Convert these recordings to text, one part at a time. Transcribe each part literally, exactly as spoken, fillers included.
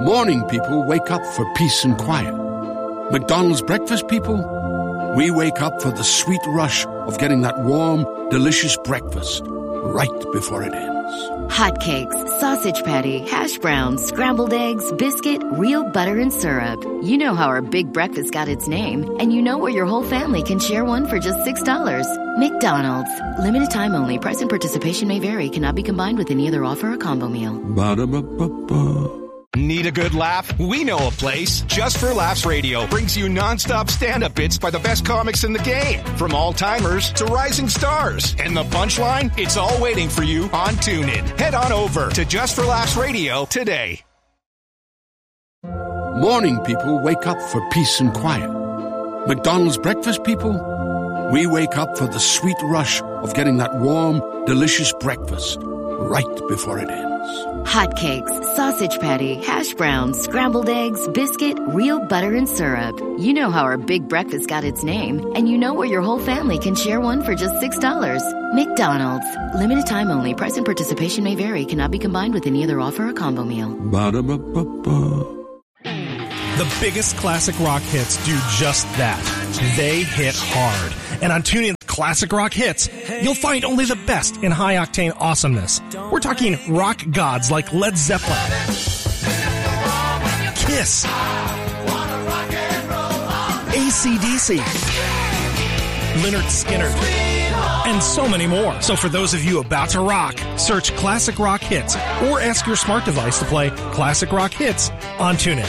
Morning people wake up for peace and quiet. McDonald's breakfast people, we wake up for the sweet rush of getting that warm, delicious breakfast right before it ends. Hotcakes, sausage patty, hash browns, scrambled eggs, biscuit, real butter and syrup. You know how our big breakfast got its name, and you know where your whole family can share one for just six dollars. McDonald's. Limited time only. Price and participation may vary. Cannot be combined with any other offer or combo meal. Ba-da-ba-ba-ba. Need a good laugh? We know a place. Just for Laughs Radio brings you nonstop stand-up bits by the best comics in the game. From all-timers to rising stars. And the punchline? It's all waiting for you on TuneIn. Head on over to Just for Laughs Radio today. Morning people wake up for peace and quiet. McDonald's breakfast people, we wake up for the sweet rush of getting that warm, delicious breakfast right before it ends. Hotcakes, sausage patty, hash browns, scrambled eggs, biscuit, real butter and syrup. You know how our big breakfast got its name, and you know where your whole family can share one for just six dollars. McDonald's. Limited time only. Price and participation may vary. Cannot be combined with any other offer or combo meal. Ba-da-ba-ba-ba. The biggest classic rock hits do just that. They hit hard. And on TuneIn Classic Rock Hits, you'll find only the best in high-octane awesomeness. We're talking rock gods like Led Zeppelin, Kiss, A C D C, Lynyrd Skynyrd, and so many more. So for those of you about to rock, search Classic Rock Hits or ask your smart device to play Classic Rock Hits on TuneIn.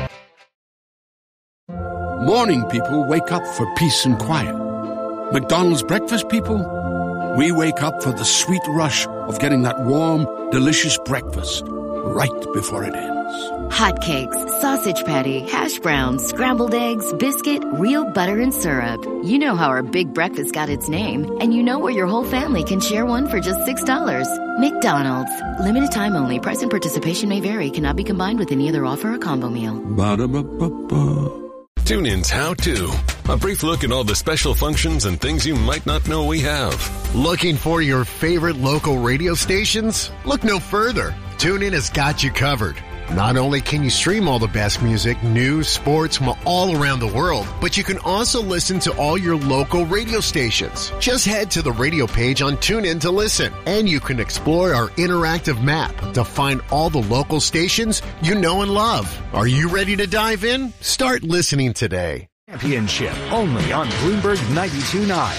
Morning people wake up for peace and quiet. McDonald's breakfast people, we wake up for the sweet rush of getting that warm, delicious breakfast right before it ends. Hotcakes, sausage patty, hash browns, scrambled eggs, biscuit, real butter and syrup. You know how our big breakfast got its name, and you know where your whole family can share one for just six dollars. McDonald's. Limited time only. Price and participation may vary. Cannot be combined with any other offer or combo meal. Ba-da-ba-ba-ba. TuneIn's How To. A brief look at all the special functions and things you might not know we have. Looking for your favorite local radio stations? Look no further. TuneIn has got you covered. Not only can you stream all the best music, news, sports from all around the world, but you can also listen to all your local radio stations. Just head to the radio page on TuneIn to listen, and you can explore our interactive map to find all the local stations you know and love. Are you ready to dive in? Start listening today. Championship, only on Bloomberg ninety-two point nine.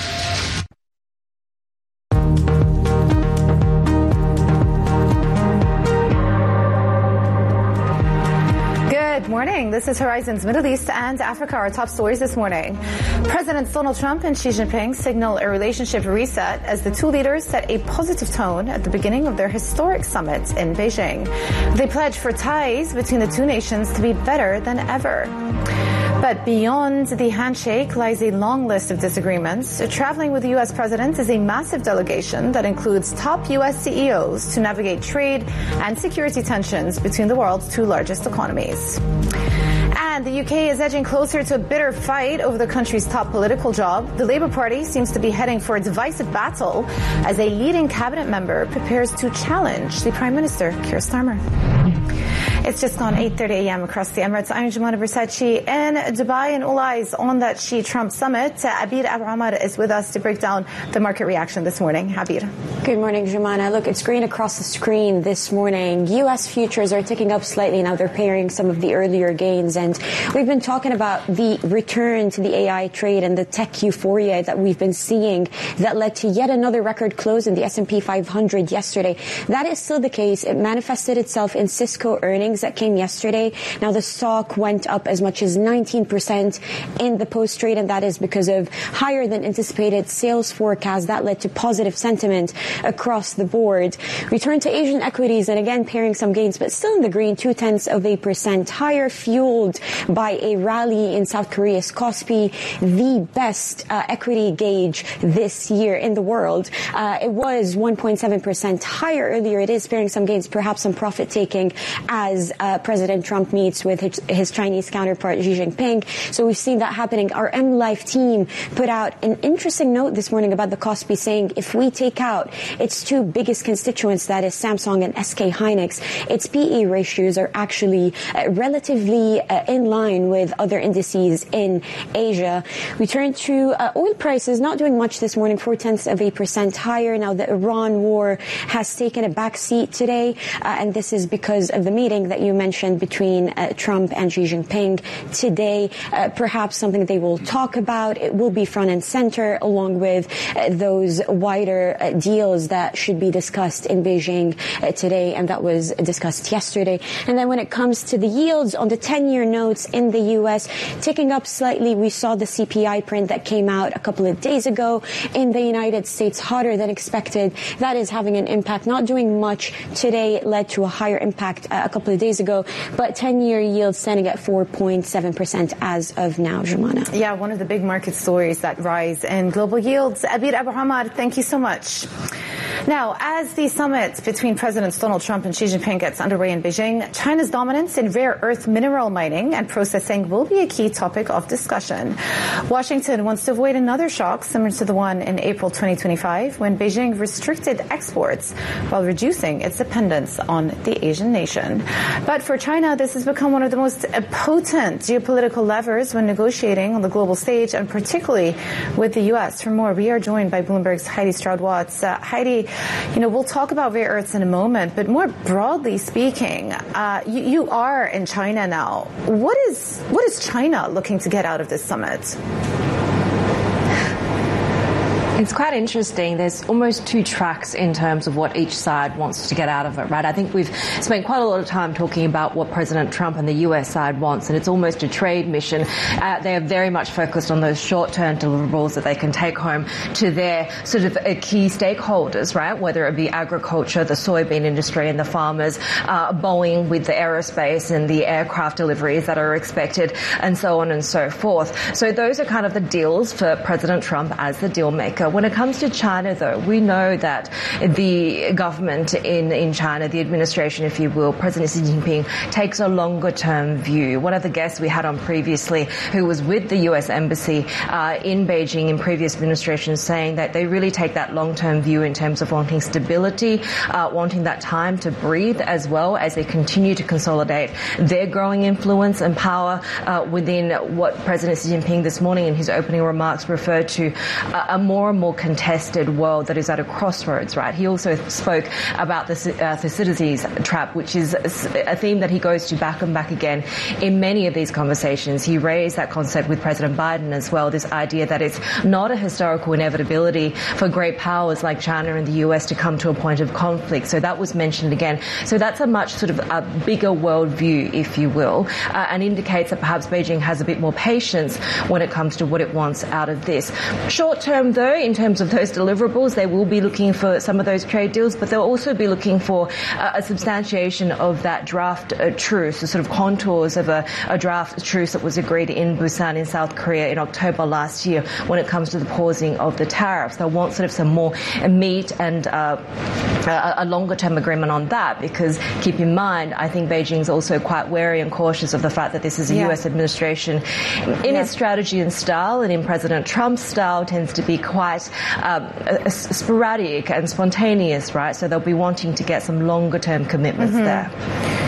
Good morning. This is Horizon's Middle East and Africa. Our top stories this morning. Presidents Donald Trump and Xi Jinping signal a relationship reset as the two leaders set a positive tone at the beginning of their historic summit in Beijing. They pledge for ties between the two nations to be better than ever. But beyond the handshake lies a long list of disagreements. Traveling with the U S president is a massive delegation that includes top U S C E Os to navigate trade and security tensions between the world's two largest economies. And the U K is edging closer to a bitter fight over the country's top political job. The Labour Party seems to be heading for a divisive battle as a leading cabinet member prepares to challenge the Prime Minister, Keir Starmer. It's just gone eight thirty a.m. across the Emirates. I'm Jumana Versace in Dubai, and all eyes on that Xi-Trump summit. Abir Abu-Amar is with us to break down the market reaction this morning. Abir. Good morning, Jumana. Look, it's green across the screen this morning. U S futures are ticking up slightly now. They're pairing some of the earlier gains, and we've been talking about the return to the A I trade and the tech euphoria that we've been seeing that led to yet another record close in the S and P five hundred yesterday. That is still the case. It manifested itself in Cisco earnings that came yesterday. Now, the stock went up as much as nineteen percent in the post-trade, and that is because of higher than anticipated sales forecast that led to positive sentiment across the board. Return to Asian equities, and again, pairing some gains, but still in the green, two-tenths of a percent higher, fueled by a rally in South Korea's Kospi, the best uh, equity gauge this year in the world. Uh, it was one point seven percent higher earlier. It is pairing some gains, perhaps some profit taking as as uh, President Trump meets with his, his Chinese counterpart Xi Jinping. So we've seen that happening. Our M Life team put out an interesting note this morning about the Kospi, saying if we take out its two biggest constituents, that is Samsung and S K Hynix, its P E ratios are actually uh, relatively uh, in line with other indices in Asia. We turn to uh, oil prices, not doing much this morning, four tenths of a percent higher. Now the Iran war has taken a back seat today, uh, and this is because of the meeting that you mentioned between uh, Trump and Xi Jinping today. Uh, perhaps something they will talk about. It will be front and center, along with uh, those wider uh, deals that should be discussed in Beijing uh, today, and that was discussed yesterday. And then when it comes to the yields on the ten-year notes in the U S, ticking up slightly. We saw the C P I print that came out a couple of days ago in the United States, hotter than expected. That is having an impact. Not doing much today. It led to a higher impact uh, a couple of days ago, but ten-year yield standing at four point seven percent as of now. Jumana. Yeah, one of the big market stories that rise in global yields. Abir Abu Hamad, thank you so much. Now, as the summit between Presidents Donald Trump and Xi Jinping gets underway in Beijing, China's dominance in rare earth mineral mining and processing will be a key topic of discussion. Washington wants to avoid another shock similar to the one in April twenty twenty-five, when Beijing restricted exports while reducing its dependence on the Asian nation. But for China, this has become one of the most potent geopolitical levers when negotiating on the global stage, and particularly with the U S. For more, we are joined by Bloomberg's Heidi Stroud-Watts. Uh, Heidi, you know, we'll talk about rare earths in a moment, but more broadly speaking, uh, you, you are in China now. What is what is China looking to get out of this summit? It's quite interesting. There's almost two tracks in terms of what each side wants to get out of it, right? I think we've spent quite a lot of time talking about what President Trump and the U S side wants, and it's almost a trade mission. Uh, they are very much focused on those short-term deliverables that they can take home to their sort of uh, key stakeholders, right? Whether it be agriculture, the soybean industry and the farmers, uh, Boeing with the aerospace and the aircraft deliveries that are expected, and so on and so forth. So those are kind of the deals for President Trump as the deal maker. When it comes to China, though, we know that the government in, in China, the administration, if you will, President Xi Jinping, takes a longer-term view. One of the guests we had on previously, who was with the U S Embassy uh, in Beijing in previous administrations, saying that they really take that long-term view in terms of wanting stability, uh, wanting that time to breathe, as well as they continue to consolidate their growing influence and power uh, within what President Xi Jinping this morning in his opening remarks referred to uh, a more and more contested world that is at a crossroads, right? He also spoke about the uh, Thucydides trap, which is a theme that he goes to back and back again in many of these conversations. He raised that concept with President Biden as well, this idea that it's not a historical inevitability for great powers like China and the U S to come to a point of conflict. So that was mentioned again. So that's a much sort of a bigger world view, if you will, uh, and indicates that perhaps Beijing has a bit more patience when it comes to what it wants out of this. Short term, though, in terms of those deliverables, they will be looking for some of those trade deals, but they'll also be looking for uh, a substantiation of that draft uh, truce, the sort of contours of a, a draft truce that was agreed in Busan in South Korea in October last year when it comes to the pausing of the tariffs. They'll want sort of some more meat and uh, a, a longer-term agreement on that, because keep in mind, I think Beijing's also quite wary and cautious of the fact that this is a yeah. U S administration in yeah. its strategy and style, and in President Trump's style tends to be quite um, sporadic and spontaneous, right? So they'll be wanting to get some longer-term commitments mm-hmm. there.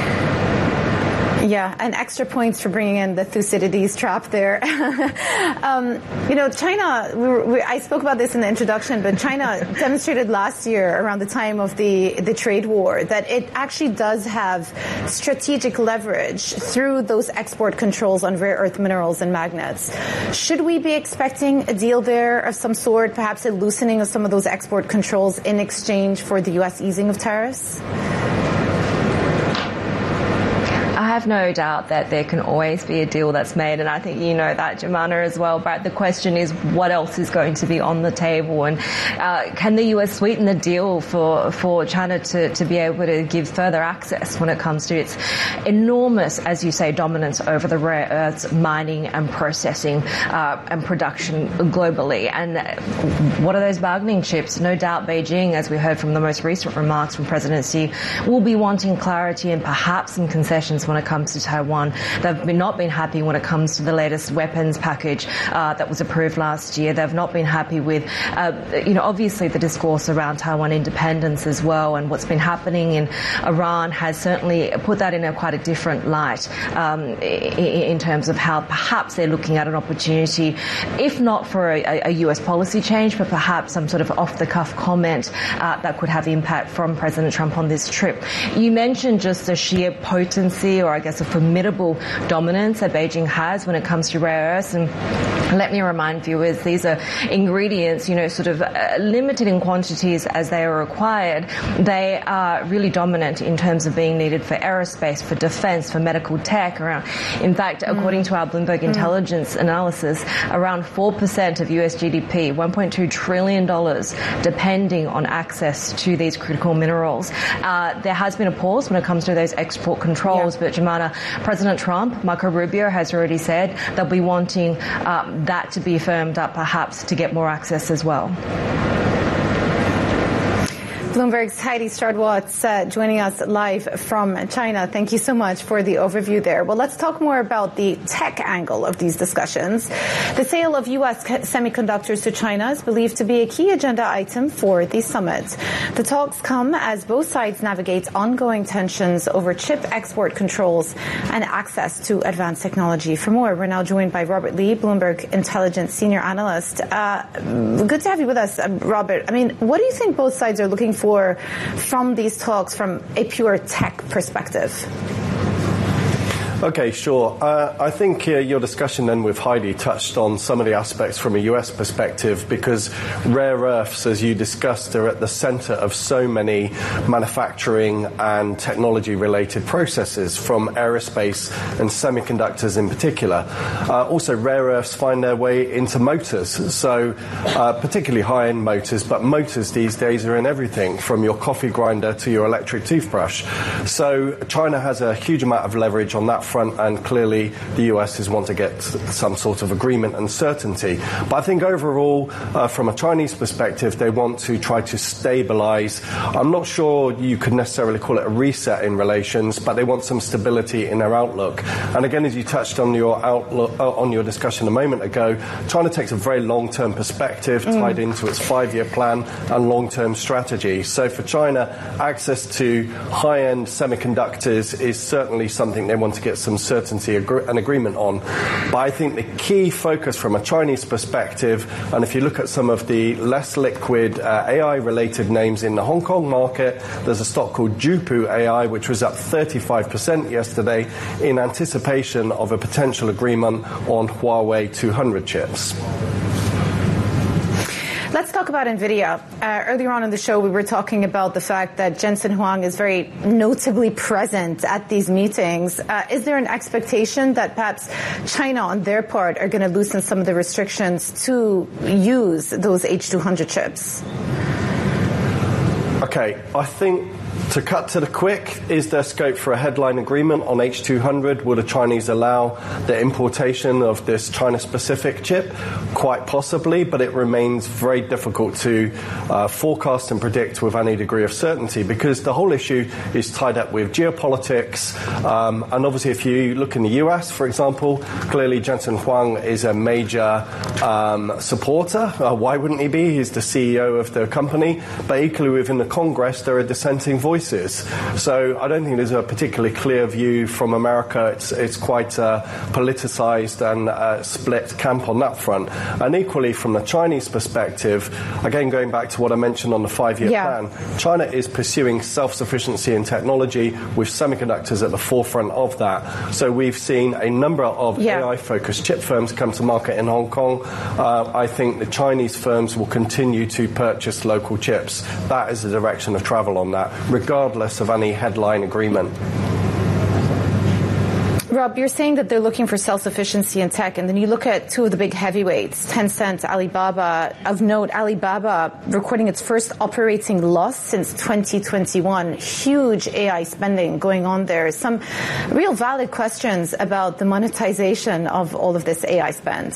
Yeah, and extra points for bringing in the Thucydides trap there. um, you know, China, we were, we, I spoke about this in the introduction, but China demonstrated last year around the time of the, the trade war that it actually does have strategic leverage through those export controls on rare earth minerals and magnets. Should we be expecting a deal there of some sort, perhaps a loosening of some of those export controls in exchange for the U S easing of tariffs? I have have no doubt that there can always be a deal that's made, and I think you know that, Jemana, as well. But the question is, what else is going to be on the table, and uh, can the U S sweeten the deal for for China to, to be able to give further access when it comes to its enormous, as you say, dominance over the rare earths mining and processing uh, and production globally? And what are those bargaining chips? No doubt Beijing, as we heard from the most recent remarks from President Xi, will be wanting clarity and perhaps some concessions when it comes to Taiwan. They've been not been happy when it comes to the latest weapons package uh, that was approved last year. They've not been happy with, uh, you know, obviously the discourse around Taiwan independence as well, and what's been happening in Iran has certainly put that in a quite a different light um, in terms of how perhaps they're looking at an opportunity, if not for a, a U S policy change, but perhaps some sort of off-the-cuff comment uh, that could have impact from President Trump on this trip. You mentioned just the sheer potency, or I guess a formidable dominance that Beijing has when it comes to rare earths, and let me remind viewers, these are ingredients, you know, sort of uh, limited in quantities as they are required. They are really dominant in terms of being needed for aerospace, for defense, for medical tech. Around, in fact, mm. according to our Bloomberg mm. intelligence analysis, around four percent of U S G D P, one point two trillion dollars, depending on access to these critical minerals. Uh, there has been a pause when it comes to those export controls, yeah. but Jemana, President Trump, Marco Rubio has already said they'll be wanting um, that to be firmed up perhaps to get more access as well. Bloomberg's Heidi Stroud-Watts uh, joining us live from China. Thank you so much for the overview there. Well, let's talk more about the tech angle of these discussions. The sale of U S semiconductors to China is believed to be a key agenda item for the summit. The talks come as both sides navigate ongoing tensions over chip export controls and access to advanced technology. For more, we're now joined by Robert Lee, Bloomberg Intelligence Senior Analyst. Uh, good to have you with us, uh, Robert. I mean, what do you think both sides are looking for For, from these talks from a pure tech perspective? Okay, sure. Uh, I think uh, your discussion then with Heidi touched on some of the aspects from a U S perspective, because rare earths, as you discussed, are at the center of so many manufacturing and technology-related processes, from aerospace and semiconductors in particular. Uh, also, rare earths find their way into motors, so uh, particularly high-end motors, but motors these days are in everything, from your coffee grinder to your electric toothbrush. So China has a huge amount of leverage on that front. Front, and clearly the U S is want to get some sort of agreement and certainty. But I think overall, uh, from a Chinese perspective, they want to try to stabilize. I'm not sure you could necessarily call it a reset in relations, but they want some stability in their outlook. And again, as you touched on your outlook, uh, on your discussion a moment ago, China takes a very long-term perspective mm. tied into its five-year plan and long-term strategy. So for China, access to high-end semiconductors is certainly something they want to get some certainty and agreement on. But I think the key focus from a Chinese perspective, and if you look at some of the less liquid uh, A I-related names in the Hong Kong market, there's a stock called Jupu A I, which was up thirty-five percent yesterday in anticipation of a potential agreement on Huawei two hundred chips. Let's talk about NVIDIA. Uh, earlier on in the show, we were talking about the fact that Jensen Huang is very notably present at these meetings. Uh, is there an expectation that perhaps China, on their part, are going to loosen some of the restrictions to use those H two hundred chips? Okay, I think to cut to the quick, is there scope for a headline agreement on H two hundred? Will the Chinese allow the importation of this China-specific chip? Quite possibly, but it remains very difficult to uh, forecast and predict with any degree of certainty, because the whole issue is tied up with geopolitics. Um, and obviously, if you look in the U S, for example, clearly Jensen Huang is a major um, supporter. Uh, why wouldn't he be? He's the C E O of the company. But equally within the Congress, there are dissenting voices. So I don't think there's a particularly clear view from America. It's, it's quite a politicized and uh, split camp on that front. And equally from the Chinese perspective, again, going back to what I mentioned on the five-year yeah. plan, China is pursuing self-sufficiency in technology with semiconductors at the forefront of that. So we've seen a number of yeah. A I-focused chip firms come to market in Hong Kong. Uh, I think the Chinese firms will continue to purchase local chips. That is the direction of travel on that, regardless of any headline agreement. Rob, you're saying that they're looking for self-sufficiency in tech, and then you look at two of the big heavyweights, Tencent, Alibaba. Of note, Alibaba recording its first operating loss since twenty twenty-one. Huge A I spending going on there. Some real valid questions about the monetization of all of this A I spend.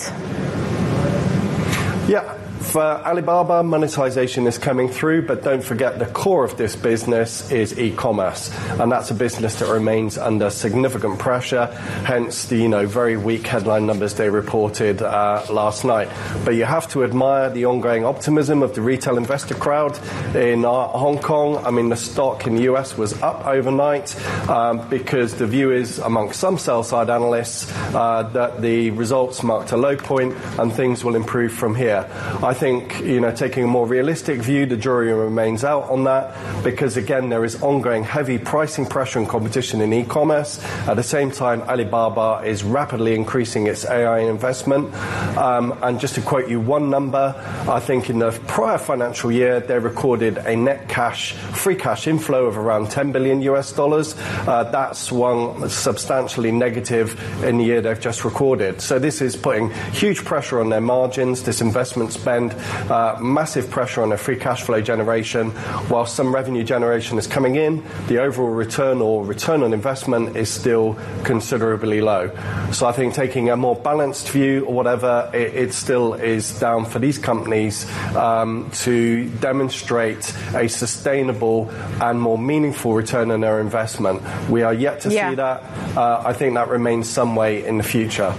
Yeah. For Alibaba, monetization is coming through, but don't forget the core of this business is e-commerce, and that's a business that remains under significant pressure, hence the you know very weak headline numbers they reported uh, last night. But you have to admire the ongoing optimism of the retail investor crowd in uh, Hong Kong. I mean, the stock in the U S was up overnight um, because the view is amongst some sell-side analysts uh, that the results marked a low point and things will improve from here. I think, you know, taking a more realistic view, the jury remains out on that because, again, there is ongoing heavy pricing pressure and competition in e-commerce. At the same time, Alibaba is rapidly increasing its A I investment. Um, and just to quote you one number, I think in the prior financial year, they recorded a net cash, free cash inflow of around ten billion U S dollars. Uh, that swung substantially negative in the year they've just recorded. So this is putting huge pressure on their margins, this investment spend, uh, massive pressure on their free cash flow generation. While some revenue generation is coming in, the overall return or return on investment is still considerably low. So I think taking a more balanced view or whatever, it, it still is down for these companies um, to demonstrate a sustainable and more meaningful return on their investment. We are yet to yeah. see that. Uh, I think that remains some way in the future.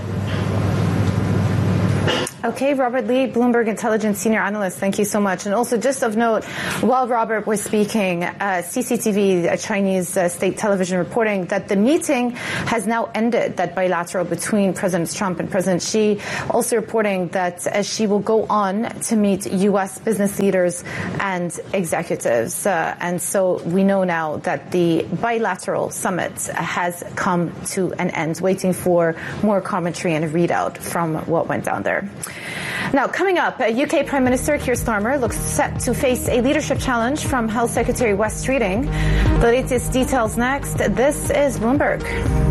Okay, Robert Lee, Bloomberg Intelligence Senior Analyst, thank you so much. And also, just of note, while Robert was speaking, uh, C C T V, a Chinese uh, state television, reporting that the meeting has now ended, that bilateral between President Trump and President Xi, also reporting that uh, Xi will go on to meet U S business leaders and executives. Uh, and so we know now that the bilateral summit has come to an end, waiting for more commentary and a readout from what went down there. Now, coming up, U K Prime Minister Keir Starmer looks set to face a leadership challenge from Health Secretary Wes Streeting. The latest details next. This is Bloomberg.